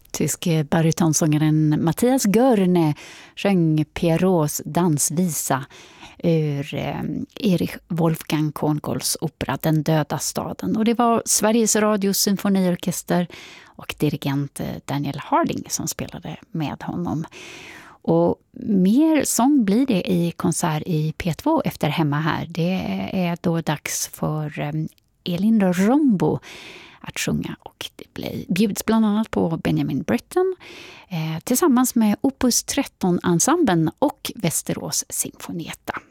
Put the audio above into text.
Tyske barytonsångaren Mattias Görne sjöng Pierrots dansvisa ur Erich Wolfgang Korngols opera Den döda staden. Och det var Sveriges Radios symfoniorkester och dirigent Daniel Harding som spelade med honom. Och mer sång blir det i konsert i P2 efter Hemma här. Det är då dags för Elin Rombo att sjunga, och det bjuds bland annat på Benjamin Britten tillsammans med Opus 13-ensemblen och Västerås Sinfonietta.